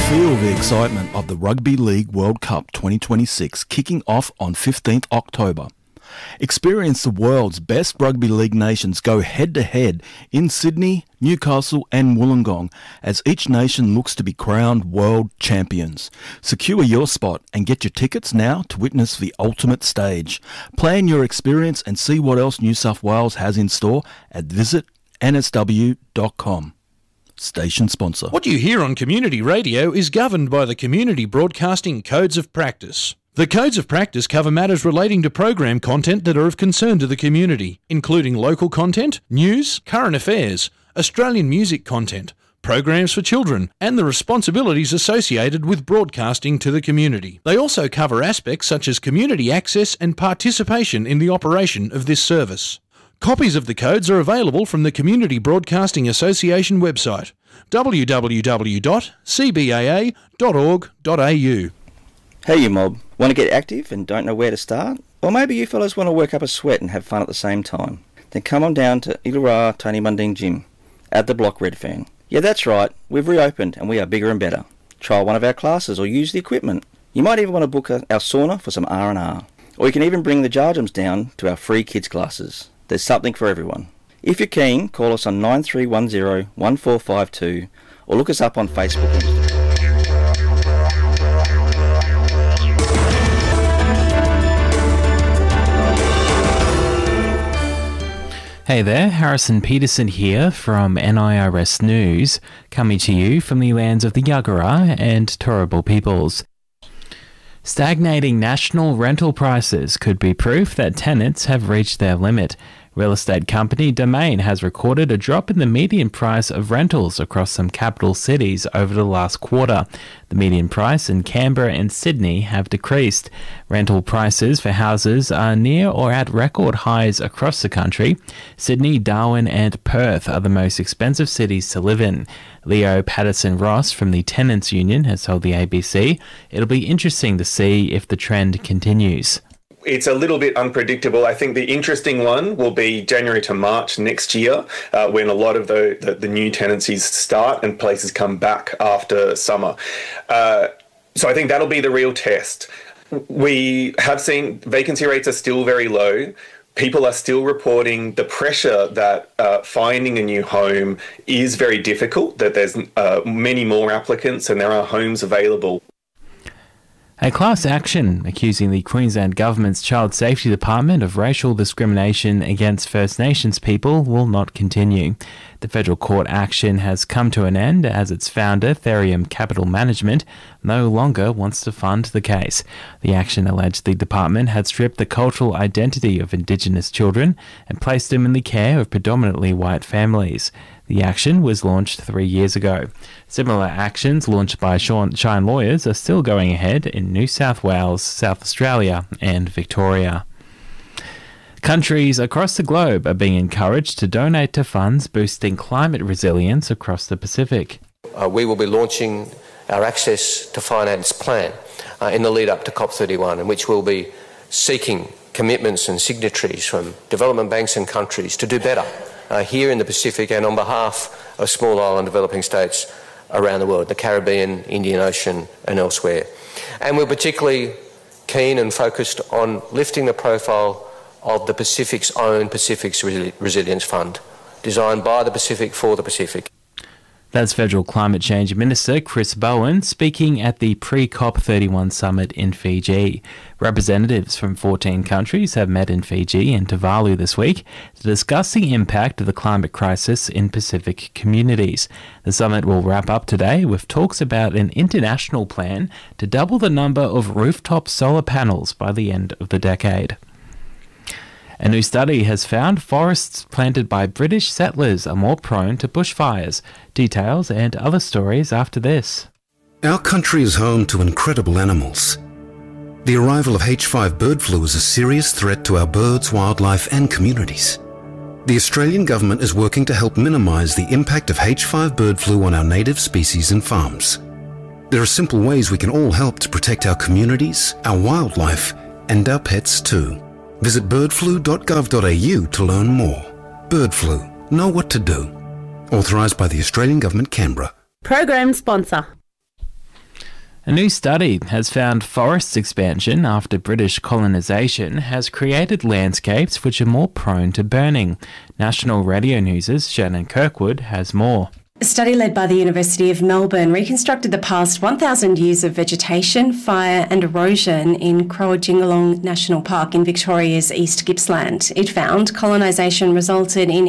Feel the excitement of the Rugby League World Cup 2026 kicking off on 15th October. Experience the world's best rugby league nations go head-to-head in Sydney, Newcastle and Wollongong as each nation looks to be crowned world champions. Secure your spot and get your tickets now to witness the ultimate stage. Plan your experience and see what else New South Wales has in store at visitnsw.com. Station sponsor. What you hear on community radio is governed by the Community Broadcasting Codes of Practice. The Codes of Practice cover matters relating to program content that are of concern to the community, including local content, news, current affairs, Australian music content, programs for children, and the responsibilities associated with broadcasting to the community. They also cover aspects such as community access and participation in the operation of this service. Copies of the codes are available from the Community Broadcasting Association website, www.cbaa.org.au. Hey you mob, want to get active and don't know where to start? Or maybe you fellas want to work up a sweat and have fun at the same time? Then come on down to Illawarra Tony Mundine Gym at the Block Redfern. Yeah, that's right, we've reopened and we are bigger and better. Try one of our classes or use the equipment. You might even want to book our sauna for some R&R. Or you can even bring the Jarjums down to our free kids classes. There's something for everyone. If you're keen, call us on 9310 1452 or look us up on Facebook and Instagram. Hey there, Harrison Peterson here from NIRS News, coming to you from the lands of the Yagara and Turrbal peoples. Stagnating national rental prices could be proof that tenants have reached their limit. Real estate company Domain has recorded a drop in the median price of rentals across some capital cities over the last quarter. The median price in Canberra and Sydney have decreased. Rental prices for houses are near or at record highs across the country. Sydney, Darwin and Perth are the most expensive cities to live in. Leo Patterson-Ross from the Tenants Union has told the ABC it'll be interesting to see if the trend continues. It's a little bit unpredictable. I think the interesting one will be January to March next year, when a lot of the new tenancies start and places come back after summer. So I think that'll be the real test. We have seen vacancy rates are still very low. People are still reporting the pressure that finding a new home is very difficult, that there's many more applicants and there are homes available. A class action accusing the Queensland Government's Child Safety Department of racial discrimination against First Nations people will not continue. The federal court action has come to an end as its founder, Therium Capital Management, no longer wants to fund the case. The action alleged the department had stripped the cultural identity of Indigenous children and placed them in the care of predominantly white families. The action was launched 3 years ago. Similar actions launched by Shine Lawyers are still going ahead in New South Wales, South Australia and Victoria. Countries across the globe are being encouraged to donate to funds boosting climate resilience across the Pacific. We will be launching our Access to Finance plan in the lead up to COP31, in which we'll be seeking commitments and signatories from development banks and countries to do better here in the Pacific and on behalf of small island developing states around the world, the Caribbean, Indian Ocean and elsewhere. And we're particularly keen and focused on lifting the profile of the Pacific's own Pacific's Resilience Fund, designed by the Pacific for the Pacific. That's Federal Climate Change Minister Chris Bowen speaking at the pre-COP31 summit in Fiji. Representatives from 14 countries have met in Fiji and Tuvalu this week to discuss the impact of the climate crisis in Pacific communities. The summit will wrap up today with talks about an international plan to double the number of rooftop solar panels by the end of the decade. A new study has found forests planted by British settlers are more prone to bushfires. Details and other stories after this. Our country is home to incredible animals. The arrival of H5 bird flu is a serious threat to our birds, wildlife and communities. The Australian Government is working to help minimise the impact of H5 bird flu on our native species and farms. There are simple ways we can all help to protect our communities, our wildlife and our pets too. Visit birdflu.gov.au to learn more. Bird flu. Know what to do. Authorised by the Australian Government, Canberra. Program sponsor. A new study has found forest expansion after British colonisation has created landscapes which are more prone to burning. National Radio News' Shannon Kirkwood has more. A study led by the University of Melbourne reconstructed the past 1,000 years of vegetation, fire and erosion in Croajingolong National Park in Victoria's East Gippsland. It found colonisation resulted in